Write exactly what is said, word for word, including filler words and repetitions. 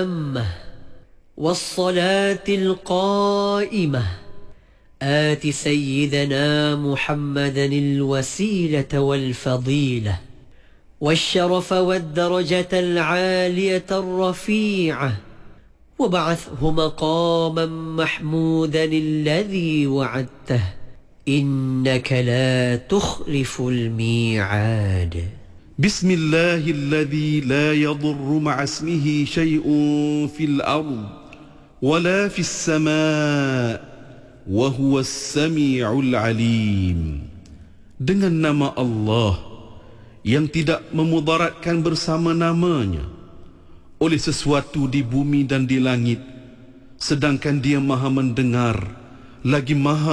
التامة والصلاة القائمة آت سيدنا محمدا الوسيلة والفضيلة والشرف والدرجة العالية الرفيعة وابعثه مقاما محمودا الذي وعدته إنك لا تخلف الميعاد. بسم الله الذي لا يضر مع اسمه شيء في الأرض ولا في السماء وهو السميع العليم. Dengan nama Allah yang tidak memudaratkan bersama namanya oleh sesuatu di bumi dan di langit, sedangkan Dia Maha mendengar lagi Maha